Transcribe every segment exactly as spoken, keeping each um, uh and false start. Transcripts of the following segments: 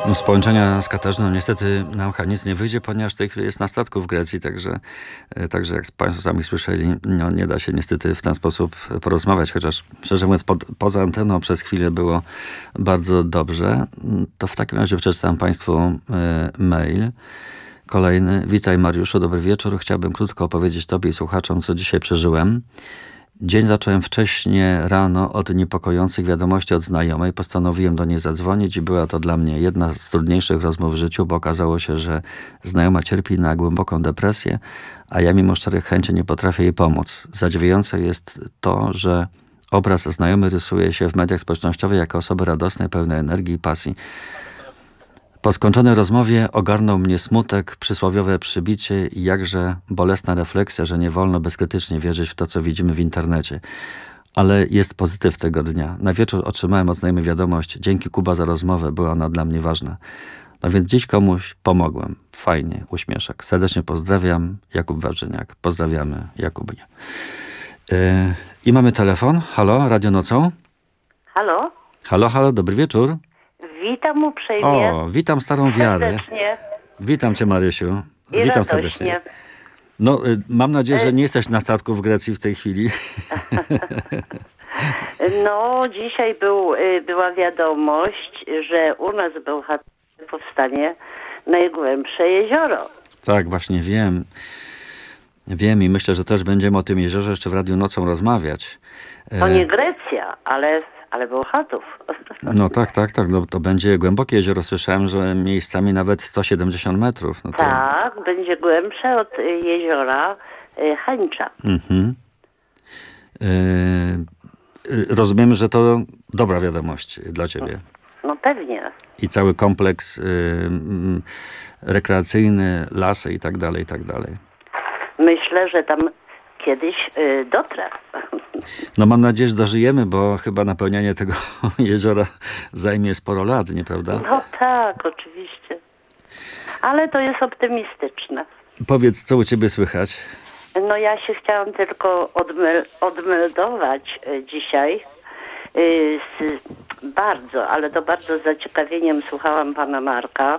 No, z połączenia z Katarzyną niestety nam chyba nic nie wyjdzie, ponieważ w tej chwili jest na statku w Grecji, także, e, także jak Państwo sami słyszeli, no, nie da się niestety w ten sposób porozmawiać, chociaż szczerze mówiąc pod, poza anteną przez chwilę było bardzo dobrze. To w takim razie przeczytam Państwu e, mail. Kolejny. Witaj Mariuszu, dobry wieczór. Chciałbym krótko opowiedzieć Tobie i słuchaczom, co dzisiaj przeżyłem. Dzień zacząłem wcześnie rano od niepokojących wiadomości od znajomej. Postanowiłem do niej zadzwonić i była to dla mnie jedna z trudniejszych rozmów w życiu, bo okazało się, że znajoma cierpi na głęboką depresję, a ja mimo szczerych chęci nie potrafię jej pomóc. Zadziwiające jest to, że obraz znajomy rysuje się w mediach społecznościowych jako osoby radosnej, pełnej energii i pasji. Po skończonej rozmowie ogarnął mnie smutek, przysłowiowe przybicie i jakże bolesna refleksja, że nie wolno bezkrytycznie wierzyć w to, co widzimy w internecie. Ale jest pozytyw tego dnia. Na wieczór otrzymałem od znajomej wiadomość. Dzięki Kuba za rozmowę, była ona dla mnie ważna. No więc dziś komuś pomogłem. Fajnie, uśmieszek. Serdecznie pozdrawiam. Jakub Wawrzyniak. Pozdrawiamy Jakubie. Yy, I mamy telefon. Halo, Radio Nocą. Halo? Halo, halo, dobry wieczór. Witam uprzejmie. O, witam starą wiarę. Serdecznie. Witam Cię, Marysiu. I Witam radośnie. serdecznie. No, y, mam nadzieję, że nie jesteś na statku w Grecji w tej chwili. No, dzisiaj był, y, była wiadomość, że u nas w Bełchatowie powstanie najgłębsze jezioro. Tak, właśnie wiem. Wiem i myślę, że też będziemy o tym jeziorze jeszcze w Radiu Nocą rozmawiać. To E, nie Grecja, ale, ale Bełchatów. No tak, tak, tak. No, to będzie głębokie jezioro. Słyszałem, że miejscami nawet sto siedemdziesiąt metrów. No to... Tak, będzie głębsze od y, jeziora y, Hańcza. Mhm. E, y, rozumiem, że to dobra wiadomość dla Ciebie. No pewnie. I cały kompleks y, mm, rekreacyjny, lasy i tak dalej, i tak dalej. Myślę, że tam kiedyś y, dotrę. No mam nadzieję, że dożyjemy, bo chyba napełnianie tego jeziora zajmie sporo lat, nieprawda? No tak, oczywiście. Ale to jest optymistyczne. Powiedz, co u Ciebie słychać? No ja się chciałam tylko odmel- odmeldować e, dzisiaj. Y, z, bardzo, ale to bardzo z zaciekawieniem słuchałam pana Marka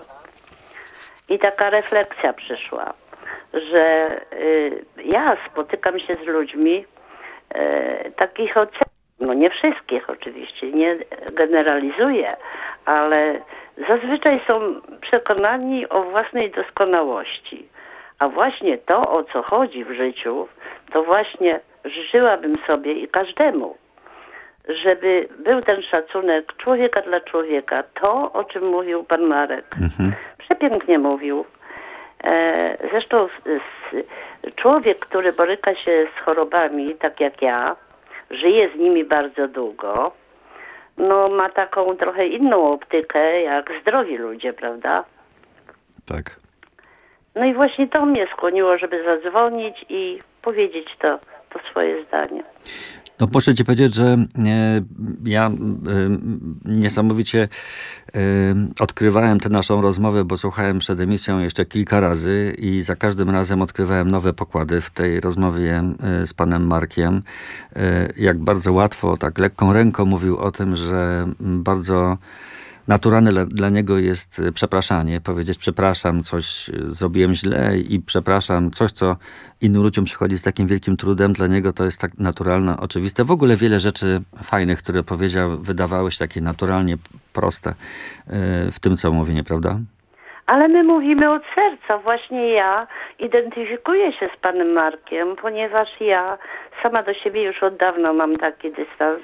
i taka refleksja przyszła, że y, ja spotykam się z ludźmi y, takich ocen, no nie wszystkich oczywiście, nie generalizuję, ale zazwyczaj są przekonani o własnej doskonałości. A właśnie to, o co chodzi w życiu, to właśnie życzyłabym sobie i każdemu, żeby był ten szacunek człowieka dla człowieka. To, o czym mówił pan Marek. Mhm. Przepięknie mówił. E, zresztą s- s- człowiek, który boryka się z chorobami, tak jak ja, żyje z nimi bardzo długo, no ma taką trochę inną optykę jak zdrowi ludzie, prawda? Tak. No i właśnie to mnie skłoniło, żeby zadzwonić i powiedzieć to, to swoje zdanie. No muszę Ci powiedzieć, że e, ja e, niesamowicie e, odkrywałem tę naszą rozmowę, bo słuchałem przed emisją jeszcze kilka razy i za każdym razem odkrywałem nowe pokłady w tej rozmowie e, z panem Markiem. E, jak bardzo łatwo, tak lekką ręką mówił o tym, że bardzo naturalne dla, dla niego jest e, przepraszanie, powiedzieć przepraszam, coś e, zrobiłem źle i przepraszam, coś co innym ludziom przychodzi z takim wielkim trudem, dla niego to jest tak naturalne, oczywiste. W ogóle wiele rzeczy fajnych, które powiedział, wydawały się takie naturalnie proste e, w tym, co mówi, nieprawda? Ale my mówimy od serca. Właśnie ja identyfikuję się z panem Markiem, ponieważ ja sama do siebie już od dawna mam taki dystans.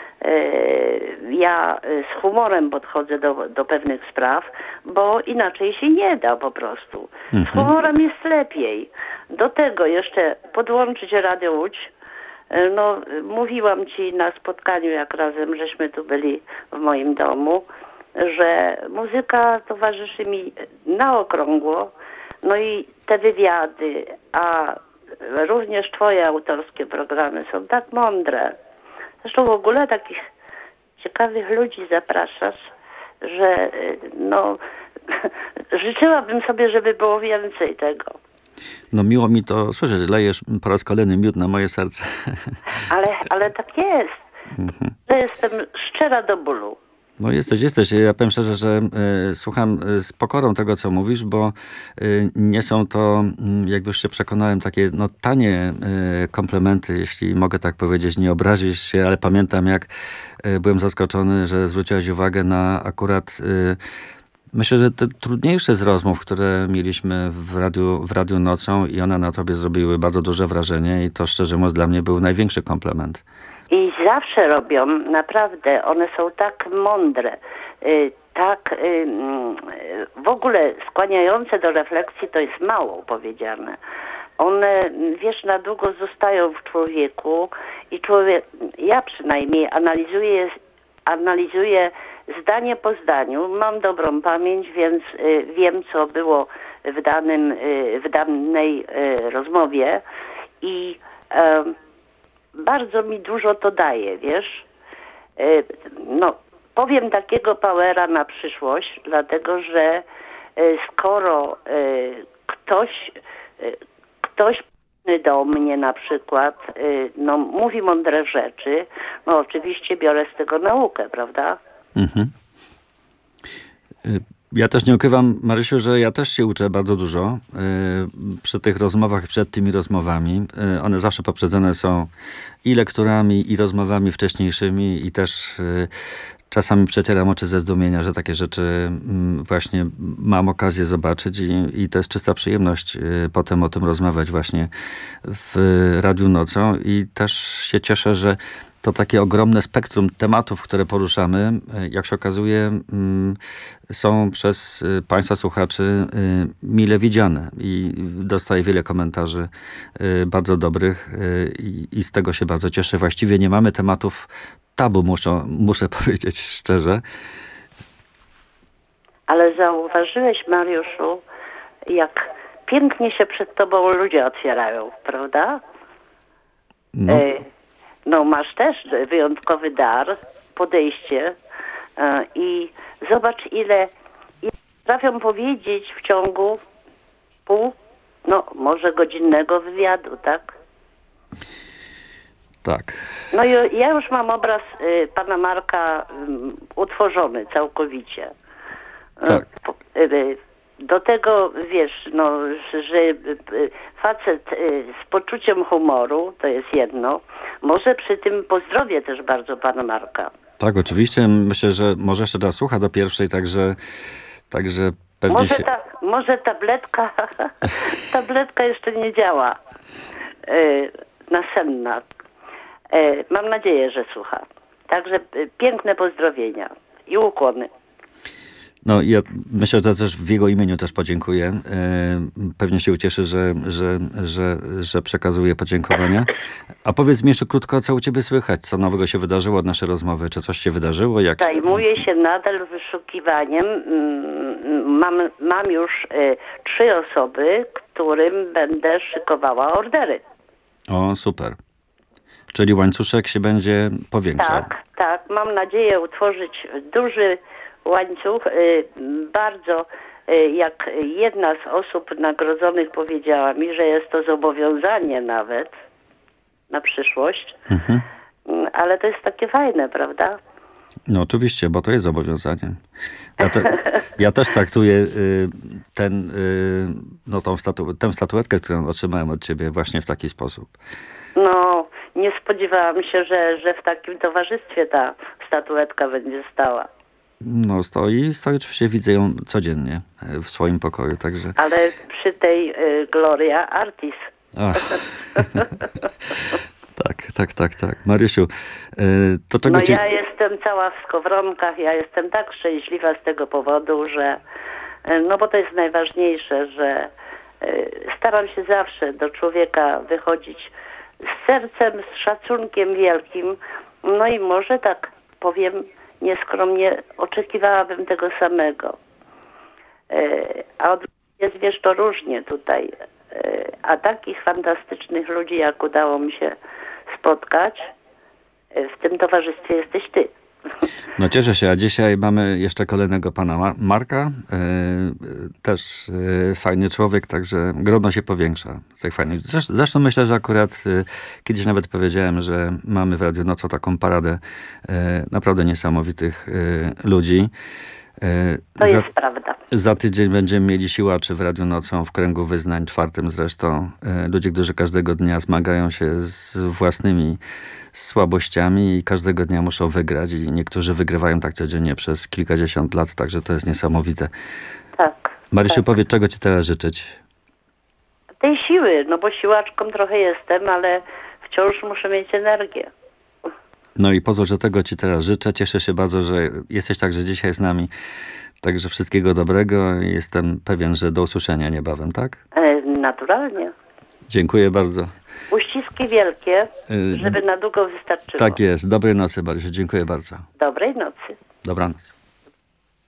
E, Ja e, z humorem podchodzę do, do pewnych spraw, bo inaczej się nie da po prostu. Z humorem jest lepiej. Do tego jeszcze podłączyć Radio Łódź. E, No, mówiłam ci na spotkaniu, jak razem żeśmy tu byli w moim domu, że muzyka towarzyszy mi na okrągło, no i te wywiady, a również twoje autorskie programy są tak mądre. Zresztą w ogóle takich ciekawych ludzi zapraszasz, że y, no życzyłabym sobie, żeby było więcej tego. No miło mi to słyszeć, lejesz po raz kolejny miód na moje serce. Ale, ale tak jest, że jestem szczera do bólu. No jesteś, jesteś. Ja powiem szczerze, że y, słucham z pokorą tego, co mówisz, bo y, nie są to, y, jak już się przekonałem, takie no, tanie y, komplementy, jeśli mogę tak powiedzieć. Nie obrazisz się, ale pamiętam, jak y, byłem zaskoczony, że zwróciłaś uwagę na akurat... Y, Myślę, że te trudniejsze z rozmów, które mieliśmy w radiu, w radiu nocą i one na tobie zrobiły bardzo duże wrażenie i to szczerze mówiąc dla mnie był największy komplement. I zawsze robią, naprawdę, one są tak mądre, y, tak y, y, w ogóle skłaniające do refleksji, to jest mało powiedziane. One, wiesz, na długo zostają w człowieku i człowiek, ja przynajmniej analizuję, analizuję zdanie po zdaniu. Mam dobrą pamięć, więc y, wiem, co było w, danym, y, w danej y, rozmowie i y, bardzo mi dużo to daje, wiesz. Y, no, powiem takiego powera na przyszłość, dlatego że y, skoro y, ktoś, y, ktoś do mnie na przykład, y, no, mówi mądre rzeczy, no oczywiście biorę z tego naukę, prawda? Mhm. Ja też nie ukrywam, Marysiu, że ja też się uczę bardzo dużo y, przy tych rozmowach, przed tymi rozmowami. Y, one zawsze poprzedzone są i lekturami, i rozmowami wcześniejszymi i też y, czasami przecieram oczy ze zdumienia, że takie rzeczy y, właśnie mam okazję zobaczyć i, i to jest czysta przyjemność y, potem o tym rozmawiać właśnie w Radiu Nocą i też się cieszę, że to takie ogromne spektrum tematów, które poruszamy, jak się okazuje, są przez państwa słuchaczy mile widziane i dostaję wiele komentarzy bardzo dobrych i, i z tego się bardzo cieszę. Właściwie nie mamy tematów tabu, muszę, muszę powiedzieć szczerze. Ale zauważyłeś, Mariuszu, jak pięknie się przed tobą ludzie otwierają, prawda? No. E, no masz też wyjątkowy dar, podejście e, i zobacz, ile, ile potrafią powiedzieć w ciągu pół, no może godzinnego wywiadu, tak? Tak. No i ja już mam obraz y, pana Marka y, utworzony całkowicie. Y, Tak. po- y, do tego, wiesz, no, że y, y, facet y, z poczuciem humoru, to jest jedno. Może przy tym pozdrowię też bardzo pana Marka. Tak, oczywiście. Myślę, że może jeszcze raz słucha do pierwszej, także, także pewnie Może, się... ta, może tabletka, tabletka jeszcze nie działa y, nasenna. Y, mam nadzieję, że słucha. Także y, piękne pozdrowienia i ukłony. No ja myślę, że też w jego imieniu też podziękuję. E, Pewnie się ucieszy, że, że, że, że przekazuje podziękowania. A powiedz mi jeszcze krótko, co u ciebie słychać? Co nowego się wydarzyło od naszej rozmowy? Czy coś się wydarzyło? Jak... Zajmuję się nadal wyszukiwaniem. Mm, Mam, mam już y, trzy osoby, którym będę szykowała ordery. O, super. Czyli łańcuszek się będzie powiększał. Tak, tak. Mam nadzieję utworzyć duży łańcuch. Y, Bardzo, y, jak jedna z osób nagrodzonych powiedziała mi, że jest to zobowiązanie nawet na przyszłość. Mhm. Mm, Ale to jest takie fajne, prawda? No oczywiście, bo to jest zobowiązanie. Ja, te, ja też traktuję y, ten, y, no, tą statu, tę statuetkę, którą otrzymałem od ciebie właśnie w taki sposób. No, nie spodziewałam się, że, że w takim towarzystwie ta statuetka będzie stała. No stoi, stoi oczywiście, widzę ją codziennie w swoim pokoju, także... Ale przy tej y, Gloria Artis. Ach. Tak, tak, tak, tak. Marysiu, y, to czego No ci... ja jestem cała w skowronkach, ja jestem tak szczęśliwa z tego powodu, że y, no bo to jest najważniejsze, że y, staram się zawsze do człowieka wychodzić z sercem, z szacunkiem wielkim. No i może tak powiem nieskromnie, oczekiwałabym tego samego. Y, A od jest, wiesz, to różnie tutaj. Y, A takich fantastycznych ludzi, jak udało mi się spotkać, y, w tym towarzystwie jesteś ty. No cieszę się, a dzisiaj mamy jeszcze kolejnego pana Ma- Marka, e, też e, fajny człowiek, także grono się powiększa z tych fajnych. Zresztą, zresztą myślę, że akurat e, kiedyś nawet powiedziałem, że mamy w Radiu Nocą taką paradę e, naprawdę niesamowitych e, ludzi. E, To za, jest prawda. za tydzień będziemy mieli siłaczy w Radiu Nocą w kręgu wyznań, czwartym zresztą. E, ludzie, którzy każdego dnia zmagają się z własnymi słabościami i każdego dnia muszą wygrać i niektórzy wygrywają tak codziennie przez kilkadziesiąt lat, także to jest niesamowite. Tak. Marysiu, tak. powiedz, czego ci teraz życzyć? Tej siły, no bo siłaczką trochę jestem, ale wciąż muszę mieć energię. No i pozwól, że tego ci teraz życzę. Cieszę się bardzo, że jesteś także dzisiaj z nami. Także wszystkiego dobrego i jestem pewien, że do usłyszenia niebawem, tak? E, naturalnie. Dziękuję bardzo. Uściski wielkie, Y, żeby na długo wystarczyło. Tak jest. Dobrej nocy, Marysiu. Dziękuję bardzo. Dobrej nocy. Dobranoc.